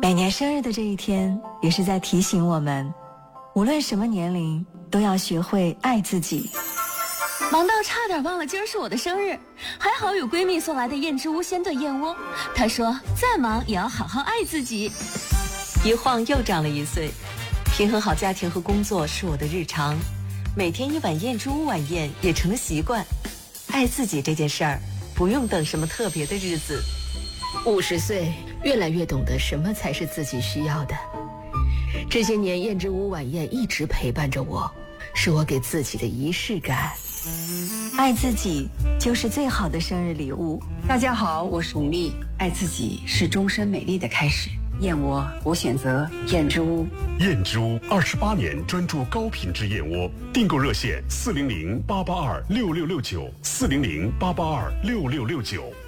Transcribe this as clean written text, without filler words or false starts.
每年生日的这一天，也是在提醒我们，无论什么年龄，都要学会爱自己。 忙到差点忘了今儿是我的生日，还好有闺蜜送来的燕之屋鲜炖燕窝。她说再忙也要好好爱自己。 一晃又长了1岁，平衡好家庭和工作是我的日常，每天1碗燕之屋晚宴也成了习惯。爱自己这件事儿，不用等什么特别的日子。 50岁，越来越懂得什么才是自己需要的。这些年，燕之屋晚宴一直陪伴着我，是我给自己的仪式感。 爱自己就是最好的生日礼物。 大家好，我是巩俐。爱自己是终身美丽的开始。燕窝，我选择燕之屋。 燕之屋28年专注高品质燕窝，订购热线400-882-6669，400-882-6669。